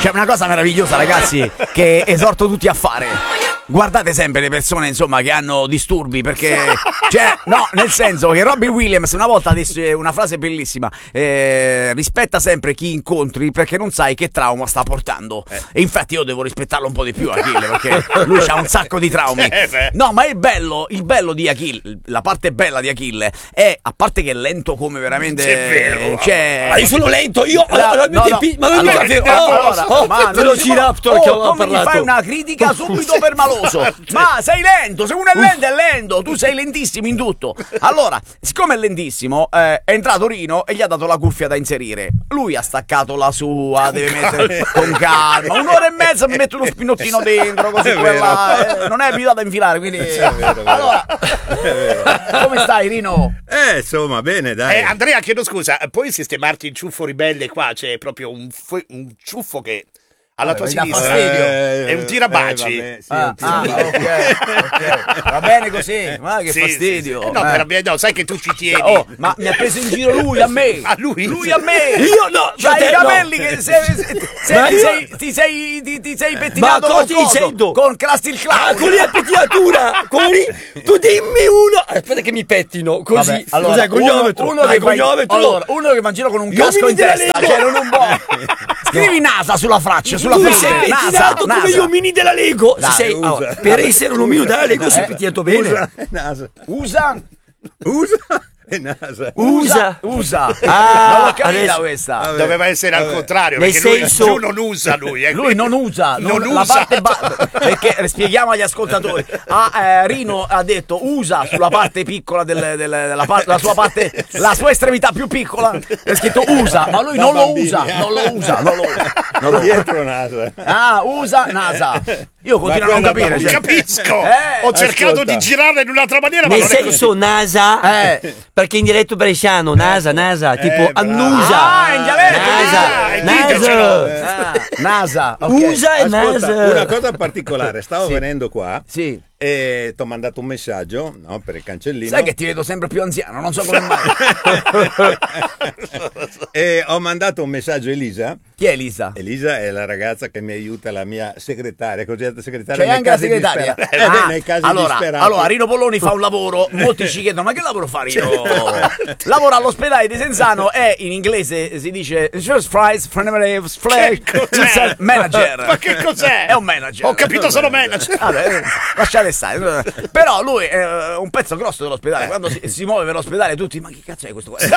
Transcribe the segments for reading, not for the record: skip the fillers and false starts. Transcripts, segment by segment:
C'è una cosa meravigliosa, ragazzi, che esorto tutti a fare. Guardate sempre le persone, insomma, che hanno disturbi, perché cioè, no, nel senso che Robin Williams una volta disse una frase bellissima: rispetta sempre chi incontri, perché non sai che trauma sta portando. E infatti io devo rispettarlo un po' di più, Achille, perché lui ha un sacco di traumi. No, ma il bello di Achille, la parte bella di Achille è, a parte che è lento come veramente, cioè, io sono lento, io ma non Velociraptor che ho parlato. Mi fai una critica subito per maloso. Ma sei lento, se uno è lento, tu sei lentissimo in tutto. Allora, siccome è lentissimo, è entrato Rino e gli ha dato la cuffia da inserire. Lui ha staccato la sua, deve mettere con calma. Un'ora e mezza mi metto uno spinottino dentro, così quella non è abituato a infilare, quindi allora come stai, Rino? Insomma, bene, dai. Andrea, chiedo scusa, puoi sistemarti il ciuffo ribelle qua? C'è proprio un ciuffo che alla tua sinistra è un tirabaci. Ok. Va bene così, ma che fastidio. No, sai che tu ci tieni. Ma mi ha preso in giro lui a me. Lui a me. Io no, c'hai i capelli che ti sei pettinato con Crusty Clown. Con la pettinatura. Tu dimmi uno. Aspetta che mi pettino così. Vabbè, allora, cos'è cognometro? Uno che va in giro con un casco in testa, cioè non un po'. Scrivi NASA sulla faccia. Tu sei pettinato come gli omini della Lego. Per essere un omino della Lego sei pettinato bene. Usa Ah, non l'ho capita questa. Vabbè. Doveva essere al contrario, nel perché senso... lui non usa lui non usa la parte perché spieghiamo agli ascoltatori. Rino ha detto usa sulla parte piccola la sua estremità più piccola è scritto usa, ma lui non lo usa. Dietro NASA. Usa NASA. Io continuo a non capire. Capisco. Ho cercato di girarla in un'altra maniera, ma nel senso NASA, perché in dialetto bresciano NASA, tipo annusa. In dialetto NASA. Usa e NASA. Una cosa particolare, stavo venendo qua. Sì. E ti ho mandato un messaggio, no, per il cancellino. Sai che ti vedo sempre più anziano, non so come mai. E ho mandato un messaggio a Elisa. Chi è Elisa? Elisa è la ragazza che mi aiuta, la mia segretaria, cosiddetta segretaria. C'è anche la segretaria? Nei casi disperati. Allora, Rino Polloni fa un lavoro, molti ci chiedono, ma che lavoro fa Rino? Lavora all'ospedale di Senzano, è in inglese si dice manager. Ma che cos'è? È un manager. Ho capito solo manager. Vabbè, lasciate stare. Però lui è un pezzo grosso dell'ospedale. Quando si muove per l'ospedale tutti, ma che cazzo è questo qua?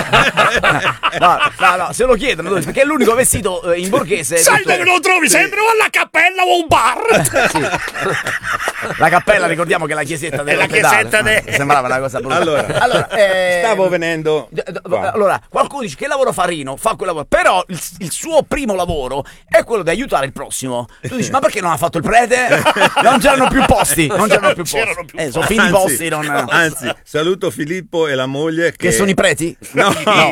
No, se lo chiedono perché è l'unico vestito in borghese. Sai dove lo trovi? Sempre o alla cappella o a un bar. Sì. La cappella, ricordiamo che è la chiesetta dell'ospedale. Sembrava una cosa brutta. Allora, stavo venendo allora, qualcuno dice che lavoro fa Rino? Fa quel lavoro. Però il suo primo lavoro è quello di aiutare il prossimo. Tu dici, ma perché non ha fatto il prete? Non c'erano più posti. Sono finiti i posti. Anzi, saluto Filippo e la moglie che sono i preti? No.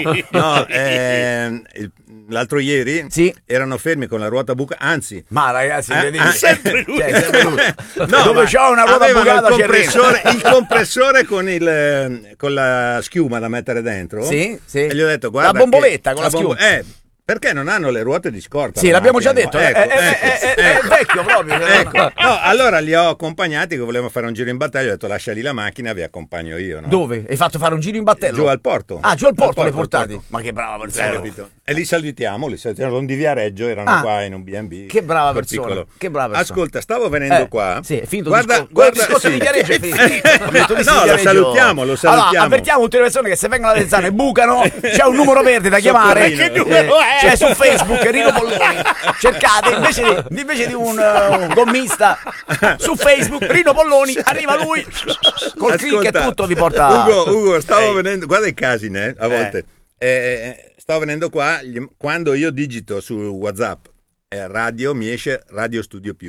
L'altro ieri erano fermi con la ruota bucata, anzi, ma ragazzi, sempre lui. No, dove c'ho una ruota bucata il compressore con la schiuma da mettere dentro. Sì. E gli ho detto, guarda, la bomboletta con la schiuma. Perché non hanno le ruote di scorta? Sì, l'abbiamo già detto. Ecco. È vecchio proprio. Ecco. No, allora li ho accompagnati che volevamo fare un giro in battaglia. Ho detto lascia lì la macchina, vi accompagno io. No? Dove? Hai fatto fare un giro in battello? Giù al porto. Giù al porto li hai portati. Ma che brava persona. E li salutiamo. Sono di Viareggio, erano qua in un B&B. Che brava persona. Ascolta, stavo venendo qua. Sì, è finito. Guarda, il discorso di Viareggio è finito. No, lo salutiamo. Allora, avvertiamo tutte le persone che se vengono a Lenzano e bucano, c'è un numero verde da chiamare. Che numero è? C'è su Facebook. Rino Polloni, cercate invece di un gommista su Facebook Rino Polloni, arriva lui col click e tutto vi porta. Ugo, stavo venendo, guarda i casi a volte stavo venendo qua, quando io digito su WhatsApp radio, mi esce Radio Studio Più.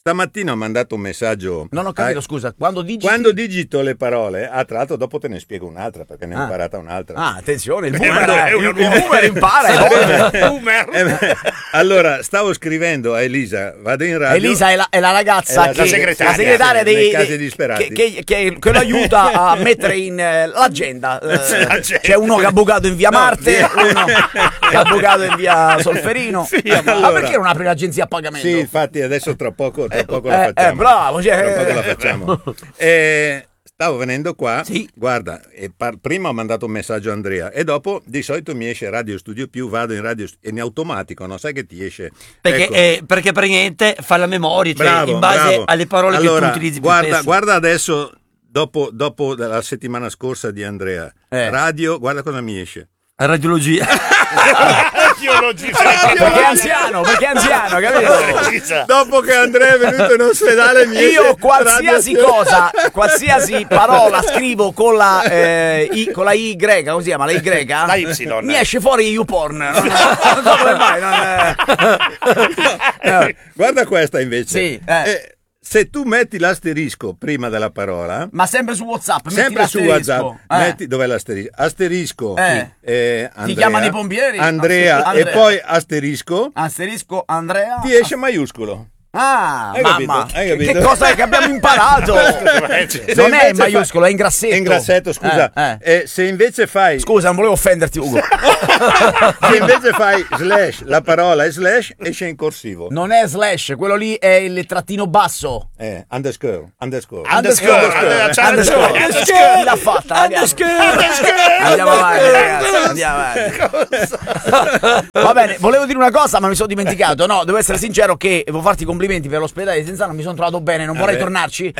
Stamattina ho mandato un messaggio. Non ho capito, scusa, quando digito le parole, tra l'altro dopo te ne spiego un'altra perché ne ho imparata un'altra. Attenzione, il boomer impara. Allora, stavo scrivendo a Elisa, vado in radio. Elisa è la ragazza, la segretaria dei casi disperati. Che lo aiuta a mettere in l'agenda. C'è uno che ha bucato in via Marte, uno che ha bucato in via Solferino. Ma perché non apri l'agenzia a pagamento? Sì, infatti adesso tra poco la facciamo. Bravo, tra poco la facciamo. Stavo venendo qua, guarda, prima ho mandato un messaggio a Andrea e dopo di solito mi esce Radio Studio Più, vado in radio in automatico, non sai che ti esce? Perché praticamente fa la memoria, cioè in base alle parole che tu utilizzi più spesso. Guarda adesso, dopo la settimana scorsa di Andrea, radio, guarda cosa mi esce. Radiologia. Perché è anziano, capito? Dopo che Andrea è venuto in ospedale io qualsiasi cosa, qualsiasi parola scrivo con la I, come si chiama? La Y? La Y. Mi esce fuori YouPorn. Non so come mai. Guarda questa invece. Sì. Se tu metti l'asterisco prima della parola, ma sempre su WhatsApp, sempre su WhatsApp, metti dov'è l'asterisco? Asterisco. Andrea, ti chiamano i pompieri? Andrea e poi asterisco Andrea. Ti esce maiuscolo. Hai mamma, capito? Che cosa che abbiamo imparato? Non è in maiuscolo, è in grassetto. È in grassetto, scusa. Se invece fai. Scusa, non volevo offenderti, Ugo. Se invece fai slash, la parola è slash, esce in corsivo. Non è slash, quello lì è il trattino basso. Underscore. Chi l'ha fatta? Andiamo avanti, ragazzi. Va bene, volevo dire una cosa, ma mi sono dimenticato. No, devo essere sincero che devo farti complimenti per l'ospedale di Senzano, mi sono trovato bene, non vorrei tornarci.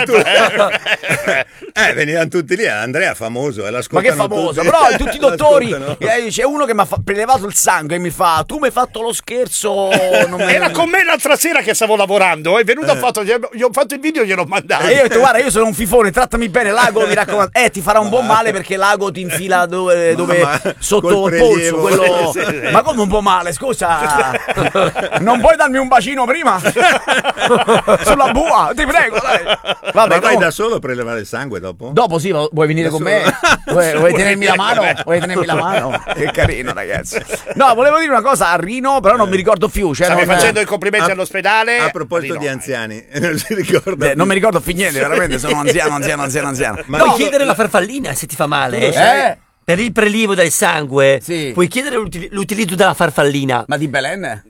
Venivano tutti lì, Andrea famoso, ma che famoso, tutti. però tutti i dottori, c'è uno che mi ha prelevato il sangue e mi fa: tu mi hai fatto lo scherzo. Era con me l'altra sera che stavo lavorando, è venuto gli ho fatto il video e gliel'ho mandato. E io ho detto: guarda, io sono un fifone, trattami bene, Lago, mi raccomando. Ti farà un buon male perché Lago ti infila dove sotto il polso, quello. Ma come un po' male, scusa. Non puoi darmi un bacino prima? Sulla bua, ti prego, dai. Vabbè, ma vai da solo a prelevare il sangue dopo? Dopo sì, vuoi venire con me? Vuoi tenermi la mano? Che carino, ragazzi. No, volevo dire una cosa a Rino, però non mi ricordo più. Stavi facendo i complimenti all'ospedale. A proposito di anziani, non si ricorda. Non mi ricordo più niente, veramente, sono anziano. Ma puoi chiedere la farfallina se ti fa male? Per il prelievo del sangue puoi chiedere l'utilizzo della farfallina. Ma di Belen?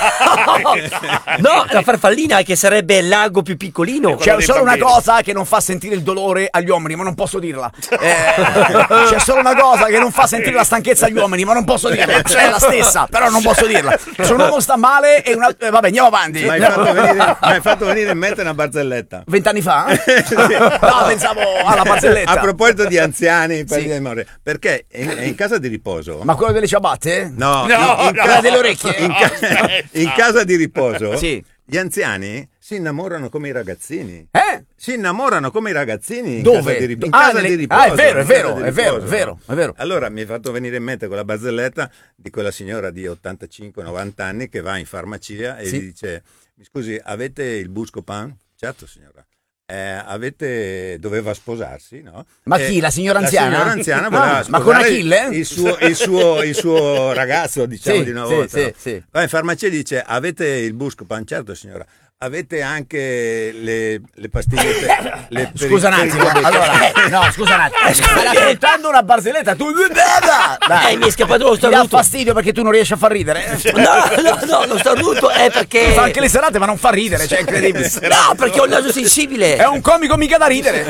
No, la farfallina che sarebbe l'ago più piccolino. C'è solo una cosa che non fa sentire il dolore agli uomini, ma non posso dirla. C'è solo una cosa che non fa sentire la stanchezza agli uomini, ma non posso dirla. È la stessa, però non posso dirla. Se un uomo sta male e vabbè, andiamo avanti. Mi hai fatto venire in mente una barzelletta. 20 anni fa? No, pensavo alla barzelletta. A proposito di anziani, perché è in casa di riposo. Ma quello delle ciabatte? No, quella delle orecchie. In casa di riposo sì. Gli anziani si innamorano come i ragazzini. Si innamorano come i ragazzini. Dove? In casa di riposo. È vero. Allora mi è fatto venire in mente quella barzelletta di quella signora di 85-90 anni che va in farmacia e gli dice: mi scusi, avete il Buscopan? Certo, signora. Doveva sposarsi, no? Ma chi? La signora anziana? La signora anziana voleva ma con Achille? Il suo ragazzo, diciamo, di una volta. Sì. Va in farmacia e dice: avete il Buscopan? Certo, signora. Avete anche le pastigliette? Scusa un attimo, scusa un attimo. Stai raccontando una barzelletta, tu dai, mi è scappato lo starnuto. Ti dà fastidio perché tu non riesci a far ridere? No, lo starnuto è perché fa anche le serate ma non fa ridere, cioè è incredibile. No, perché ho il naso sensibile. È un comico mica da ridere.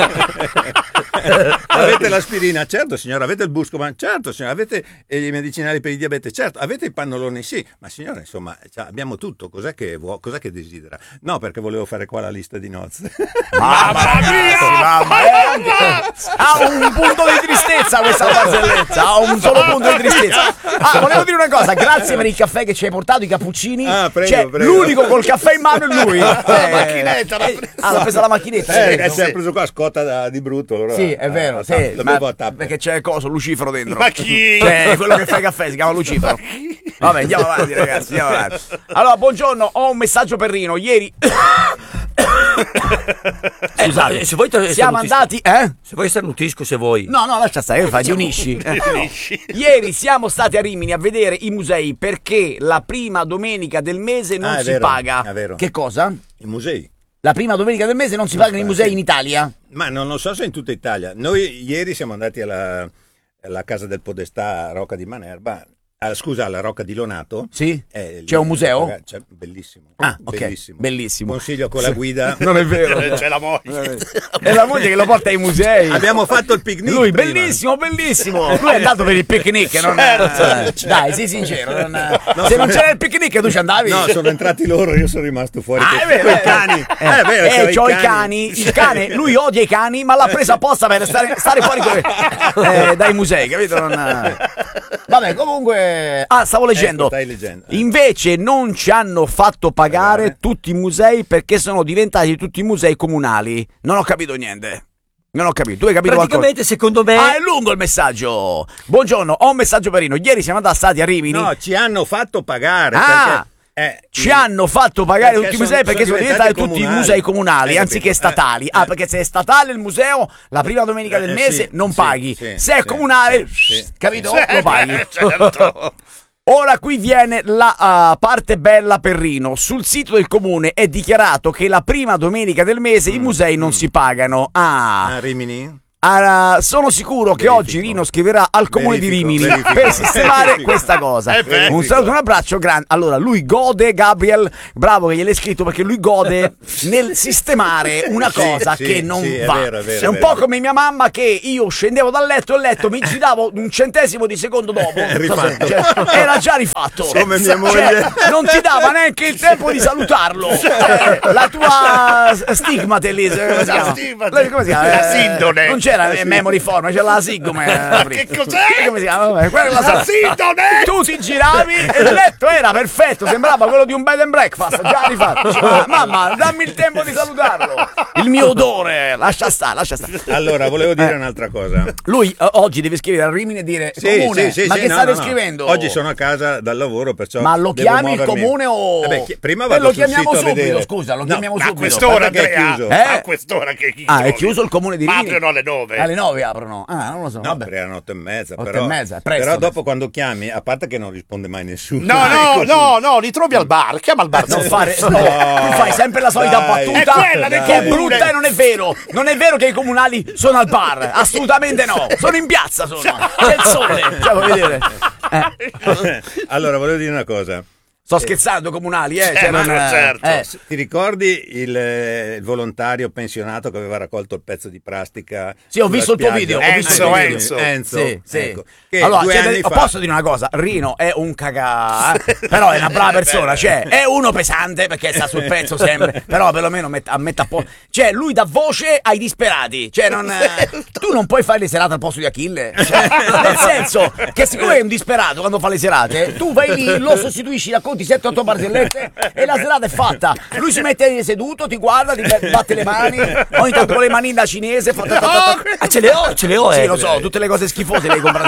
Avete l'aspirina? Certo, signora. Avete il Buscopan? Certo, signora. Avete i medicinali per il diabete? Certo. Avete i pannoloni? Sì. Ma signora, insomma, abbiamo tutto. Cos'è che desidera? No, perché volevo fare qua la lista di nozze. Mamma mia! Ha un punto di tristezza questa barzelletta. Ha un solo punto di tristezza. Volevo dire una cosa. Grazie per il caffè che ci hai portato, i cappuccini. Prego. L'unico col caffè in mano è lui. La macchinetta l'ha presa la macchinetta. Si è preso qua scotta di brutto. Allora. Sì, è vero, sì, perché c'è coso, Lucifero dentro. Ma chi? C'è quello che fa i caffè, si chiama Lucifero. Vabbè, andiamo avanti, ragazzi, andiamo avanti. Allora, buongiorno, ho un messaggio per Rino. Ieri scusate, se vuoi siamo andati, se vuoi starnutisco, se vuoi. No, lascia stare, fai, ti unisci. Ieri siamo stati a Rimini a vedere i musei perché la prima domenica del mese non si paga. È vero. Che cosa? I musei. La prima domenica del mese non si pagano i musei in Italia? Ma non lo so se in tutta Italia. Noi ieri siamo andati alla Casa del Podestà a Rocca di Manerba. Alla Rocca di Lonato. Sì? C'è un museo? Bellissimo. Ah, ok. Bellissimo. Consiglio con la guida. Non è vero. C'è la moglie. È la moglie che lo porta ai musei. Abbiamo fatto il picnic. Lui, prima. bellissimo. Lui è andato per il picnic. Certo. Dai, sii sincero. Se non c'era il picnic, tu ci andavi? No, sono entrati loro, io sono rimasto fuori. È vero. I cani. C'ho i cani. Il cane, lui odia i cani, ma l'ha presa apposta per stare fuori dai musei, capito? Vabbè, comunque. Stavo leggendo. Stai leggendo. Invece non ci hanno fatto pagare tutti i musei perché sono diventati tutti musei comunali. Non ho capito niente. Non ho capito. Tu hai capito praticamente qualcosa? Secondo me è lungo il messaggio. Buongiorno, ho un messaggio per Rino. Ieri siamo stati a Rimini. No, ci hanno fatto pagare. Ci hanno fatto pagare tutti i musei perché sono diventati tutti musei comunali anziché statali. Perché se è statale il museo la prima domenica del mese non paghi. Se è comunale, capito? Lo paghi. Certo. Ora qui viene la parte bella per Rino. Sul sito del comune è dichiarato che la prima domenica del mese i musei non si pagano. A Rimini? Sono sicuro che oggi Rino scriverà al comune di Rimini per sistemare questa cosa. Un saluto, un abbraccio grande. Allora, lui gode, Gabriel, bravo che gliel'hai scritto, perché lui gode nel sistemare una cosa che non va. È un po' come mia mamma, che io scendevo dal letto e il letto mi giravo un centesimo di secondo dopo. Era già rifatto. Come mia moglie. Non ti dava neanche il tempo di salutarlo. La tua stigmate lì, come si chiama? La sindone. Non c'era memory form, c'era la sigma. Che cos'è? Come si chiama? La sindone. Tu ti giravi e il letto era perfetto, sembrava quello di un bed and breakfast, già rifatto. Mamma, dammi il tempo di salutarlo. Il mio odore, lascia stare. Allora, volevo dire un'altra cosa. Lui oggi deve scrivere a Rimini e dire comune, ma che state scrivendo? Oggi sono a casa dal lavoro, perciò ma lo chiami il comune o prima vado lo chiamiamo sul sito subito, scusa, lo chiamiamo subito. A quest'ora, Andrea, chiuso. a quest'ora che è chiuso il comune di Rimini. Aprono alle 9. Alle 9 aprono. Non lo so. No, alle 8:30. 8:30, presto. Però dopo quando chiami, a parte che non risponde mai nessuno. No, li trovi al bar. Chiama al bar. Non fare. Tu fai sempre la solita battuta. È quella del che è brutta e non è vero. Non è vero che i comunali sono al bar. Assolutamente no. Sono in piazza, c'è il sole. Vuoi vedere? Allora, volevo dire una cosa. Sto scherzando, comunali, certo. Ti ricordi il volontario pensionato che aveva raccolto il pezzo di plastica? Sì, ho visto il tuo video. Enzo. Sì. Ecco, allora, posso dire una cosa? Rino è un però è una brava persona. Cioè, è uno pesante perché sta sul pezzo sempre. Però perlomeno mette a posto. Cioè, lui dà voce ai disperati. Cioè, tu non puoi fare le serate al posto di Achille. Cioè, nel senso che, siccome è un disperato quando fa le serate, tu vai lì, lo sostituisci, racconti 7-8 barzellette e la serata è fatta. Lui si mette seduto, ti guarda, ti batte le mani, ogni tanto con le manine da cinese ce le ho sì, lo so, tutte le cose schifose le hai comprate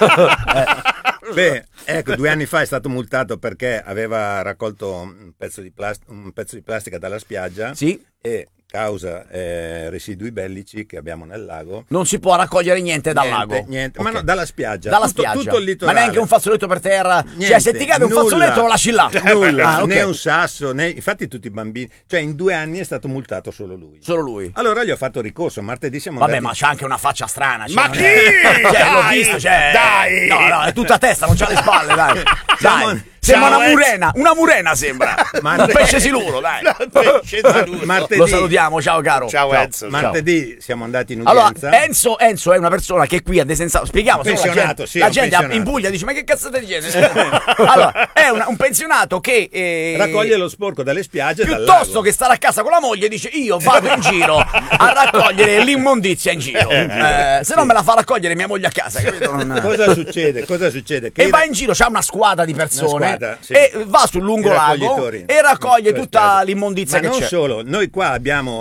tu. Beh, ecco, 2 anni fa è stato multato perché aveva raccolto un pezzo di plastica dalla spiaggia. Sì. E causa residui bellici che abbiamo nel lago, non si può raccogliere niente dal lago. Niente. Okay. Ma no, dalla spiaggia. Tutto il litorale. Ma neanche un fazzoletto per terra. Niente, cioè, se ti cade un fazzoletto lo lasci là. Nulla, okay. Né un sasso, infatti tutti i bambini. Cioè, in 2 anni è stato multato solo lui. Allora gli ho fatto ricorso. Martedì siamo andati. Ma c'ha anche una faccia strana. Ma chi? L'ho visto, dai! No, è tutta testa, non c'ha le spalle, dai. Sembra una murena sembra. Un pesce siluro, dai. Martedì. Lo salutiamo, ciao caro. Ciao Enzo. Martedì siamo andati in udienza. Allora, Enzo è una persona che qui a Desenzano, spieghiamo, pensionato, la gente in Puglia dice: ma che cazzo ti dice? Allora, è un pensionato che raccoglie lo sporco dalle spiagge, piuttosto che stare a casa con la moglie, dice: io vado in giro a raccogliere l'immondizia in giro. Se non me la fa raccogliere mia moglie a casa, capito? Cosa succede? Che va in giro, c'ha una squadra di persone. E va sul lungolago e raccoglie tutta l'immondizia che c'è. Ma non solo, noi qua abbiamo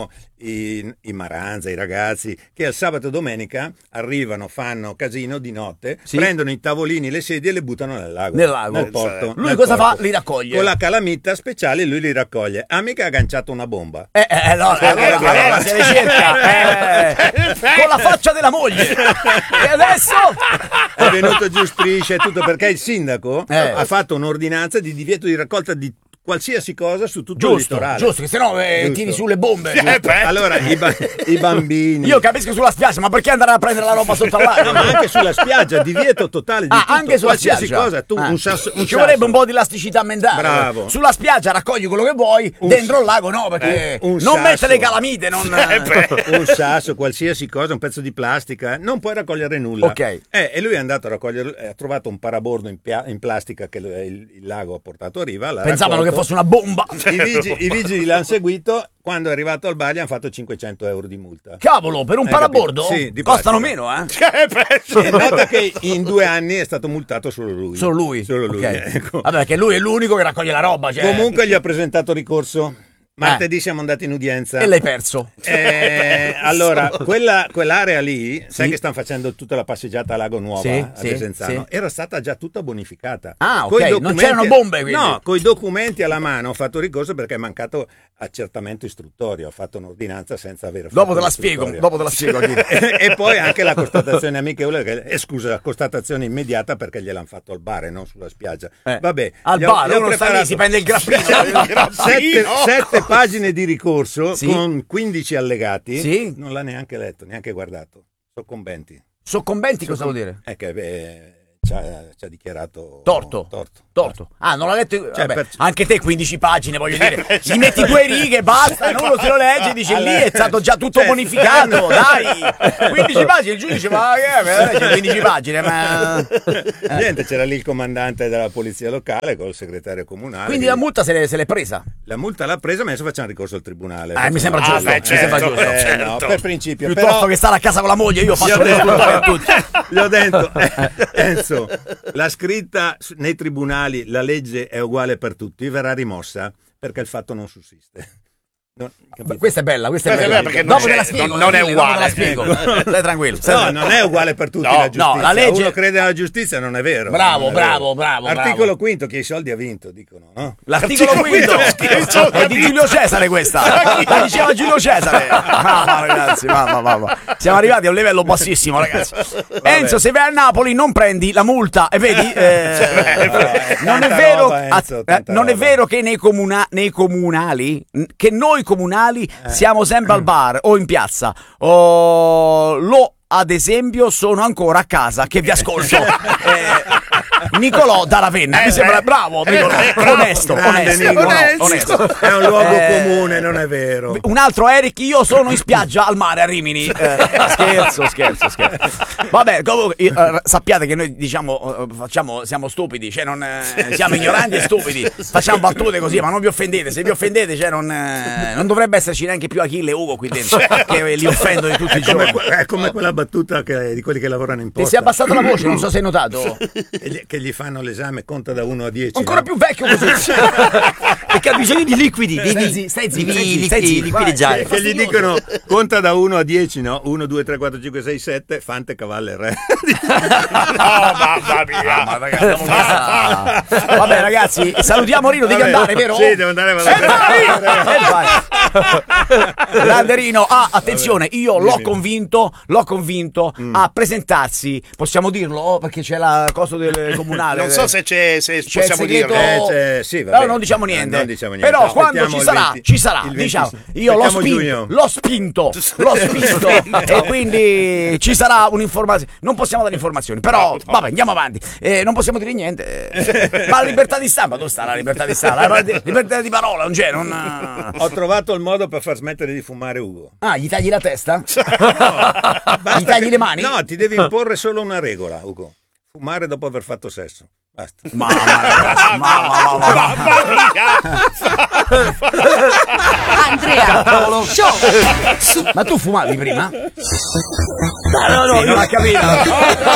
i Maranza, i ragazzi, che al sabato e domenica arrivano, fanno casino di notte, prendono i tavolini, le sedie e le buttano nel lago. Nel porto. Lui cosa fa? Li raccoglie. Con la calamita speciale lui li raccoglie. Mica ha agganciato una bomba. Allora se ne cerca. Con la faccia della moglie. E adesso? È venuto giù strisce e tutto perché il sindaco ha fatto un'ordinanza di divieto di raccolta di qualsiasi cosa su tutto il litorale. Giusto, che sennò tiri sulle bombe. Allora i bambini. Io capisco sulla spiaggia, ma perché andare a prendere la roba sotto al lago? No, ma anche sulla spiaggia, divieto totale di tutto, anche sulla qualsiasi spiaggia. cosa. Tu un sasso. Ci vorrebbe un po' di elasticità mentale. Bravo. Sulla spiaggia raccogli quello che vuoi, dentro il lago no, perché non mette le calamite, un sasso, qualsiasi cosa, un pezzo di plastica, non puoi raccogliere nulla. Ok. E lui è andato a raccogliere, ha trovato un parabordo in plastica che il lago ha portato a riva. Pensavano che fosse una bomba. I vigili l'hanno seguito. Quando è arrivato al bar gli hanno fatto 500 euro di multa. Cavolo, per un parabordo? Sì, costano meno, Nota che in 2 anni è stato multato solo lui. Solo lui? Okay. Ecco. Vabbè, perché lui è l'unico che raccoglie la roba. Comunque gli ha presentato ricorso. Martedì siamo andati in udienza. E l'hai perso. Allora, quell'area lì, sai che stanno facendo tutta la passeggiata a Lago Nuova a Desenzano? Era stata già tutta bonificata. Ok, non c'erano bombe quindi. No, con i documenti alla mano ho fatto ricorso perché è mancato accertamento istruttorio. Ho fatto un'ordinanza senza avere fatto dopo te la spiego. E poi anche la constatazione amichevole, scusa, la constatazione immediata perché gliel'hanno fatto al bar e non sulla spiaggia. Vabbè, al bar, uno sta lì, si prende il grappino. 7 pagine di ricorso con 15 allegati, non l'ha neanche letto, neanche guardato. Soccombenti cosa vuol dire? È che ci ha dichiarato torto. Non l'ha letto. Anche te 15 pagine, voglio dire. Gli metti 2 righe, basta, e uno se lo legge e dice lì è stato già tutto bonificato, dai. 15 pagine, il giudice legge 15 pagine, ma niente, c'era lì il comandante della polizia locale col segretario comunale. Quindi la multa se l'è presa? La multa l'ha presa, ma adesso facciamo ricorso al tribunale. Mi sembra giusto. Certo. No, per principio. Piuttosto che stare a casa con la moglie, io faccio le a tutti. Gli ho detto, Enzo, la scritta nei tribunali, la legge è uguale per tutti, verrà rimossa perché il fatto non sussiste. Questa è bella, perché dopo te la spiego, non è uguale. Stai tranquillo. Non è uguale per tutti la giustizia. La legge... Uno crede alla giustizia, non è vero. Bravo. Articolo 5, chi ha i soldi ha vinto, dicono, no? L'articolo 5 è di Giulio Cesare questa. La diceva Giulio Cesare. Ragazzi, mamma. Siamo arrivati a un livello bassissimo, ragazzi. Enzo, se vai a Napoli non prendi la multa e vedi non è vero che nei comunali che noi comunali siamo sempre al bar o in piazza ad esempio sono ancora a casa che vi ascolto. Nicolò da Ravenna mi sembra bravo, Nicolò. Onesto. È un luogo comune, non è vero. Un altro Eric, io sono in spiaggia al mare a Rimini. Scherzo. Vabbè, comunque sappiate che noi diciamo siamo stupidi, cioè non siamo ignoranti e stupidi. Facciamo battute così, ma non vi offendete. Se vi offendete, cioè non dovrebbe esserci neanche più Achille e Ugo qui dentro che li offendono di tutti i giorni. È come quella battuta di quelli che lavorano in posta. Ti si è abbassata la voce, non so se hai notato. Che gli fanno l'esame, conta da 1 a 10. Ancora più vecchio così. Perché ha bisogno di liquidi. Stai liquideggiare. Che gli dicono conta da 1 a 10, no? 1, 2, 3, 4, 5, 6, 7, Fante, cavallo, re. Mamma mia. Vabbè, ragazzi, salutiamo Rino, devi andare, vero? Sì, devo andare. Grande Rino, attenzione, io l'ho convinto a presentarsi, possiamo dirlo? Perché c'è la cosa del comunale. Non so se possiamo dirlo. Sì, vabbè. No, non diciamo niente. Però quando ci sarà, diciamo, io l'ho spinto e quindi ci sarà un'informazione. Non possiamo dare informazioni, però vabbè, andiamo avanti. Non possiamo dire niente. Ma la libertà di stampa, dove sta la libertà di stampa? La libertà di parola, non c'è. Ho trovato il modo per far smettere di fumare Ugo. Gli tagli la testa? Gli tagli le mani? No, ti devi imporre solo una regola, Ugo. Fumare dopo aver fatto sesso. Basta. Mamma. Andrea Show. Ma tu fumavi prima? No, non ha capito.